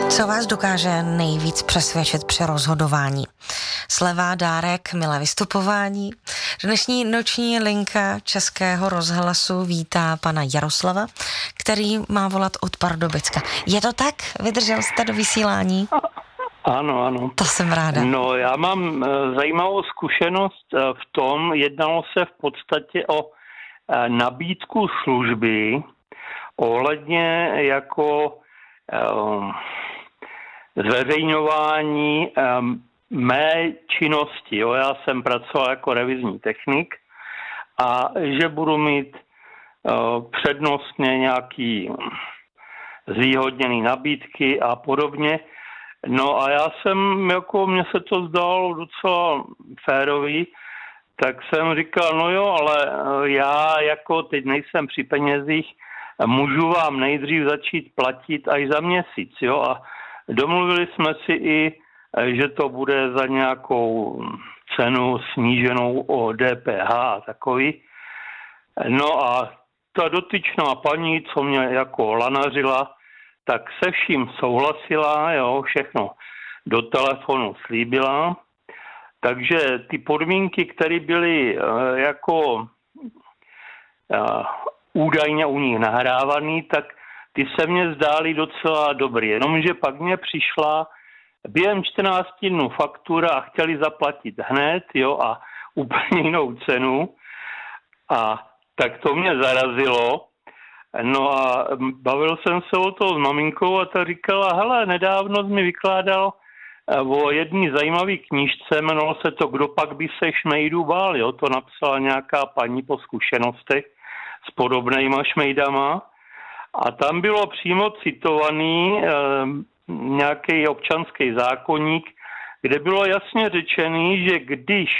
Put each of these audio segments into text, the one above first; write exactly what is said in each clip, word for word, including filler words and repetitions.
Co vás dokáže nejvíc přesvědčit při rozhodování? Sleva, dárek, milé vystupování? Dnešní noční linka Českého rozhlasu vítá pana Jaroslava, který má volat od Pardubicka. Je to tak? Vydržel jste do vysílání? Ano, ano. To jsem ráda. No, já mám zajímavou zkušenost v tom, jednalo se v podstatě o nabídku služby ohledně jako um, zveřejňování um, mé činnosti. Jo. Já jsem pracoval jako revizní technik a že budu mít uh, přednostně nějaký zvýhodněný nabídky a podobně. No a já jsem, jako mně se to zdálo docela férový, tak jsem říkal, no jo, ale já jako teď nejsem při penězích, můžu vám nejdřív začít platit až za měsíc, jo, a domluvili jsme si i, že to bude za nějakou cenu sníženou o D P H a takový. No a ta dotyčná paní, co mě jako lanařila, tak se vším souhlasila, jo, všechno do telefonu slíbila. Takže ty podmínky, které byly uh, jako uh, údajně u nich nahrávaný, tak ty se mně zdály docela dobrý. Jenomže pak mě přišla během čtrnácti dnů faktura a chtěli zaplatit hned, jo, a úplně jinou cenu. A tak to mě zarazilo. No a bavil jsem se o toho s maminkou a ta říkala, hele, nedávno mi vykládal o jedné zajímavé knížce, jmenovalo se to Kdo pak by se šmejdů bál, jo, to napsala nějaká paní po zkušenostech s podobnýma šmejdama a tam bylo přímo citovaný eh, nějaký občanský zákoník, kde bylo jasně řečený, že když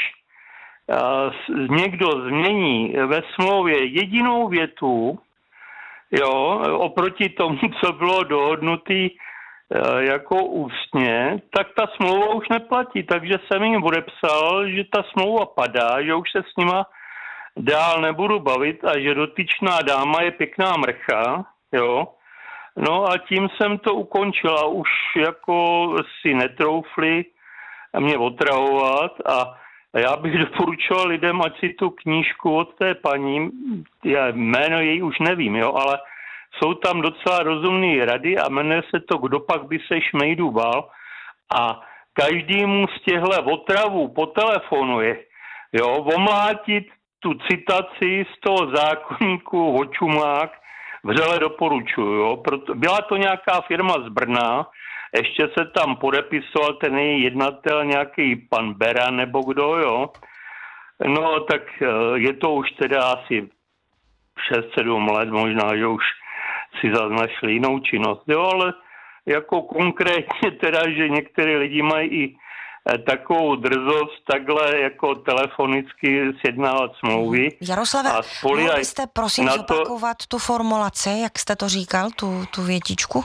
eh, někdo změní ve smlouvě jedinou větu, jo, oproti tomu, co bylo dohodnutý jako ústně, tak ta smlouva už neplatí, takže jsem jim odepsal, že ta smlouva padá, že už se s nima dál nebudu bavit a že dotyčná dáma je pěkná mrcha, jo. No a tím jsem to ukončil a už jako si netroufli mě otravovat a já bych doporučoval lidem, ať si tu knížku od té paní, já jméno její už nevím, jo, ale jsou tam docela rozumné rady a jmenuje se to Kdo pak by se šmejdů bál a každému z těchto otravů po telefonu je, jo, omlátit tu citaci z toho zákoníku o čumák vřele doporučuju, jo. Proto, byla to nějaká firma z Brna, ještě se tam podepisoval ten její jednatel, nějaký pan Bera nebo kdo, jo. No tak je to už teda asi šest sedm let, možná, že už si zase našli jinou činnost, jo, ale jako konkrétně teda, že některé lidi mají i takovou drzost takhle jako telefonicky sjednávat smlouvy. Jaroslave, mohl byste prosím zopakovat to, tu formulaci, jak jste to říkal, tu, tu větičku?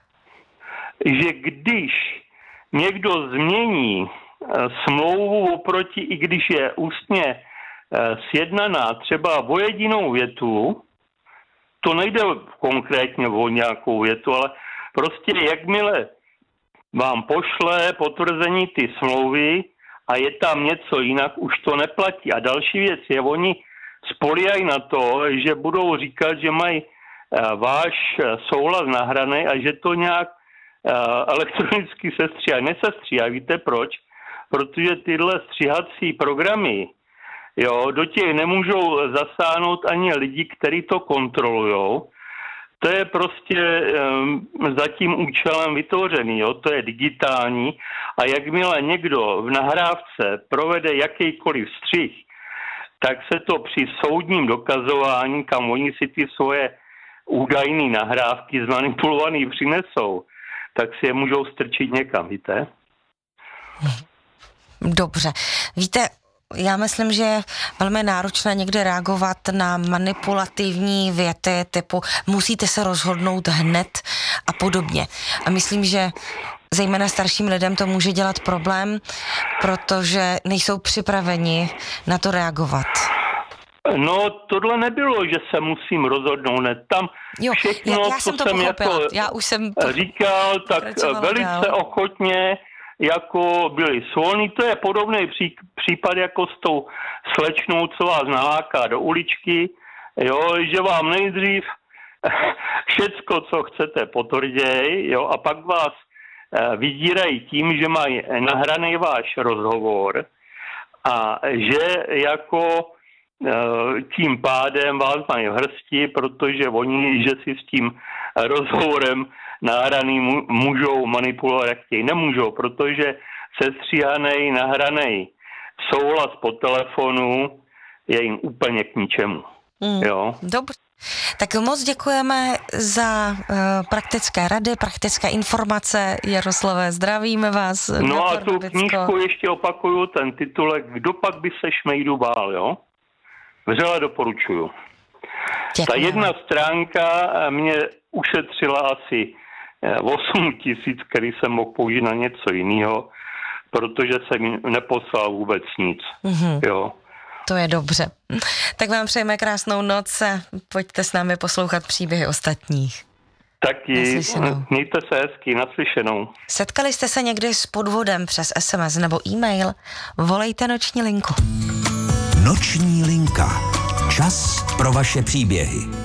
Že když někdo změní smlouvu oproti, i když je ústně sjednaná třeba o jedinou větu, to nejde konkrétně o nějakou větu, ale prostě jakmile vám pošle potvrzení ty smlouvy a je tam něco jinak, už to neplatí. A další věc je, oni spolíhají na to, že budou říkat, že mají váš souhlas nahraný a že to nějak elektronicky sestříhají. Nesestříhají, víte proč? Protože tyhle stříhací programy, jo, do těch nemůžou zasáhnout ani lidi, kteří to kontrolujou. To je prostě um, za tím účelem vytvořený, jo, to je digitální a jakmile někdo v nahrávce provede jakýkoliv střih, tak se to při soudním dokazování, kam oni si ty svoje údajné nahrávky zmanipulované přinesou, tak si je můžou strčit někam, víte? Dobře. Víte, já myslím, že je velmi náročné někde reagovat na manipulativní věty typu musíte se rozhodnout hned a podobně. A myslím, že zejména starším lidem to může dělat problém, protože nejsou připraveni na to reagovat. No, tohle nebylo, že se musím rozhodnout. Ne. Tam jo, všechno, já, já co jsem, to jsem jako já už jsem to říkal, tak velice dál. ochotně jako byli svolní. To je podobný pří, případ jako s tou slečnou, co vás naláká do uličky, jo, že vám nejdřív všecko, co chcete, potvrděj, jo, a pak vás vydírají tím, že mají nahraný váš rozhovor a že jako tím pádem vás mají v hrsti, protože oni, že si s tím rozhovorem nahraný můžou manipulovat, jak chtějí. Nemůžou, protože sestříhaný, nahraný souhlas po telefonu je jim úplně k ničemu. Mm, jo? Dobře. Tak moc děkujeme za uh, praktické rady, praktické informace. Jaroslave, zdravíme vás. No a tu knížku ještě opakuju, ten titulek Kdo pak by se šmejdu bál, jo? Vřele doporučuju. Děkujeme. Ta jedna stránka mě ušetřila asi osm tisíc, který jsem mohl použít na něco jiného, protože jsem neposlal vůbec nic. Mm-hmm. Jo. To je dobře. Tak vám přejeme krásnou noc a pojďte s námi poslouchat příběhy ostatních. Taky, mějte se hezky, naslyšenou. Setkali jste se někdy s podvodem přes es em es nebo e-mail? Volejte Noční linku. Noční linka. Čas pro vaše příběhy.